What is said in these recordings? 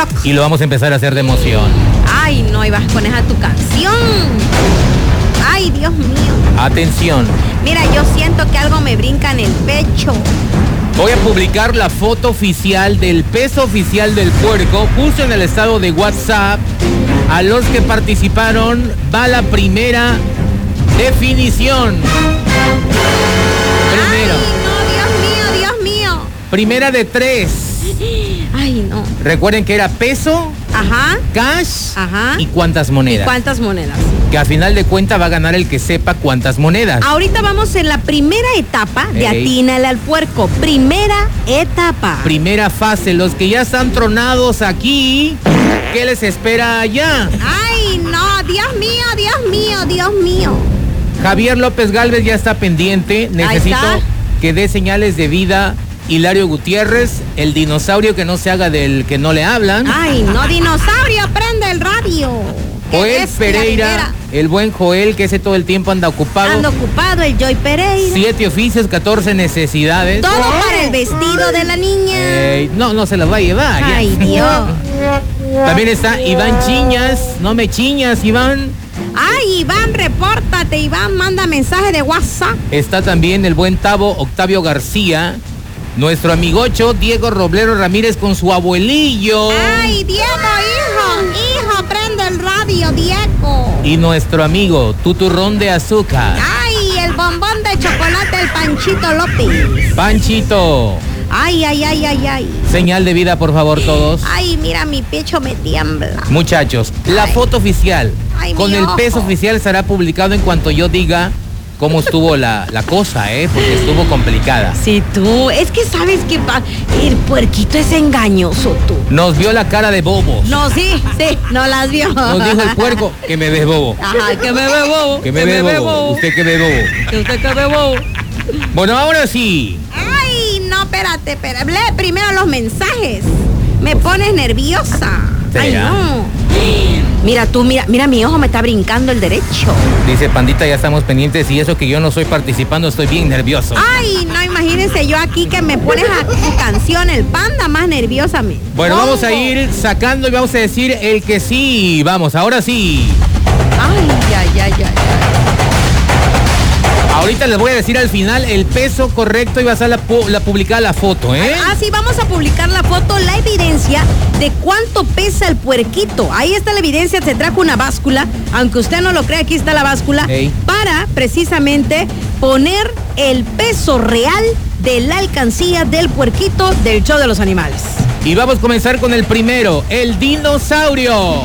TikTok. Y lo vamos a empezar a hacer de emoción. Ay, no, y vas con esa tu canción. Ay, Dios mío. Atención. Mira, yo siento que algo me brinca en el pecho. Voy a publicar la foto oficial del peso oficial del puerco. Puse en el estado de WhatsApp. A los que participaron va la primera definición. Primero. Ay, no, Dios mío. Primera de 3. Ay, no. Recuerden que era peso, Ajá. cash Ajá. y cuántas monedas. ¿Y cuántas monedas? Que a final de cuentas va a ganar el que sepa cuántas monedas. Ahorita vamos en la primera etapa de Ey. Atínale al Puerco. Primera etapa. Primera fase, los que ya están tronados aquí, ¿qué les espera allá? Ay, no, Dios mío, Dios mío, Dios mío. Javier López Gálvez ya está pendiente. Necesito está. que dé señales de vida. Hilario Gutiérrez, el dinosaurio que no se haga del que no le hablan. Ay, no, dinosaurio, prende el radio. Qué Joel bestia, Pereira, Rivera. el buen Joel, que ese todo el tiempo anda ocupado. Ando ocupado, el Joy Pereira. 7 oficios, 14 necesidades. Todo para el vestido de la niña. No se los va a llevar. ya. Ay, Dios. También está Iván Chiñas. No me chiñas, Iván. Ay, Iván, repórtate, Iván, manda mensaje de WhatsApp. Está también el buen Tavo Octavio García. Nuestro amigocho Diego Roblero Ramírez con su abuelillo. Ay, Diego, hijo, prende el radio, Diego. Y nuestro amigo Tuturrón de Azúcar. Ay, el bombón de chocolate, el Panchito López. Panchito. Ay. Señal de vida, por favor, todos. Ay, mira, mi pecho me tiembla. Muchachos, la Ay. foto oficial Ay, con mi el ojo. peso oficial será publicado en cuanto yo diga cómo estuvo la cosa, porque estuvo complicada. Sí, tú, es que sabes que el puerquito es engañoso, tú. Nos vio la cara de bobos. No, sí, no las vio. Nos dijo el puerco que me ves bobo. Ajá, que me ve bobo. Que me ve bobo. Usted que ve bobo. Que usted que ve bobo. Bueno, ahora sí. Ay, no, espérate. Lee primero los mensajes. Me pones nerviosa. Ay, ¿Será? no. Mira tú, mira, mi ojo me está brincando el derecho. Dice Pandita, ya estamos pendientes y eso que yo no estoy participando, estoy bien nervioso. Ay, no, imagínense yo aquí que me pones a tu canción, el panda, más nerviosa me. Bueno, pongo. vamos a ir sacando y vamos a decir el que sí. Vamos, ahora sí. Ay. Ahorita les voy a decir al final el peso correcto y va a ser la publicada la foto, ¿eh? Ah, sí, vamos a publicar la foto, la evidencia de cuánto pesa el puerquito. Ahí está la evidencia, se trajo una báscula, aunque usted no lo crea, aquí está la báscula, Ey. para precisamente poner el peso real de la alcancía del puerquito del show de los animales. Y vamos a comenzar con el primero, el dinosaurio.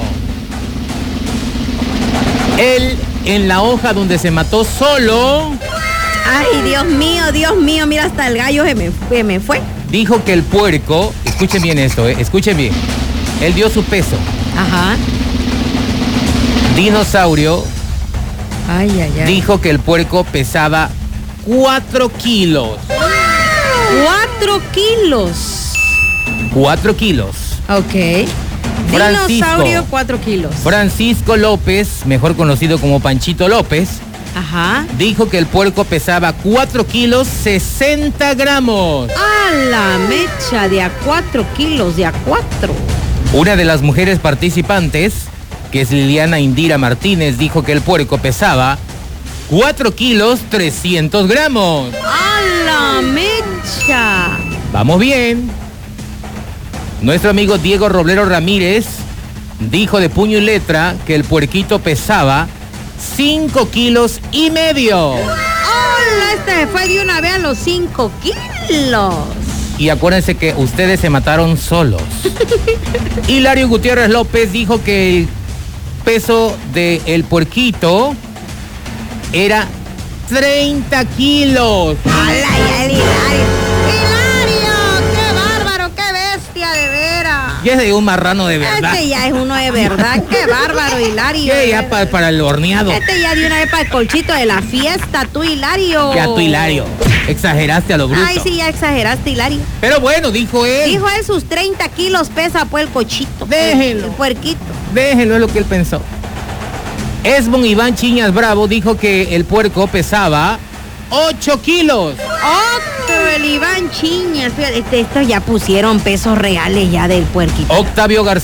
Él en la hoja donde se mató solo, Ay, Dios mío, mira, hasta el gallo se me fue. dijo que el puerco, escuchen bien esto, escuchen bien. Él dio su peso. Ajá. Dinosaurio Ay. dijo que el puerco pesaba 4 kilos. 4 kilos. 4 kilos. Ok. Francisco. Dinosaurio, 4 kilos. Francisco López, mejor conocido como Panchito López, Ajá. dijo que el puerco pesaba 4 kilos 60 gramos. A la mecha, de a 4 kilos, de a 4. Una de las mujeres participantes, que es Liliana Indira Martínez, dijo que el puerco pesaba 4 kilos 300 gramos. A la mecha. Vamos bien. Nuestro amigo Diego Roblero Ramírez dijo de puño y letra que el puerquito pesaba 5 kilos y medio. Hola, este fue de una vez a los 5 kilos. Y acuérdense que ustedes se mataron solos. Hilario Gutiérrez López dijo que el peso del puerquito era 30 kilos. ¡Hala, ya el Hilario! ¡Hilario! ¡Qué bárbaro! ¡Qué bestia, de veras! Y es de un marrano de verdad. Este ya es uno de verdad. ¡Qué bárbaro, Hilario! ¿Qué? Ya para el horneado. Este ya de una vez para el colchito de la fiesta, tú, Hilario. Ya tú, Hilario. Exageraste a lo bruto. Ay, sí, ya exageraste, Hilario. Pero bueno, dijo él. Dijo él, sus 30 kilos pesa pues el cochito. Déjenlo. El puerquito. Déjenlo, es lo que él pensó. Esbon Iván Chiñas Bravo dijo que el puerco pesaba 8 kilos. Otro, el Iván Chiñas. Fíjate, estos ya pusieron pesos reales ya del puerquito. Octavio García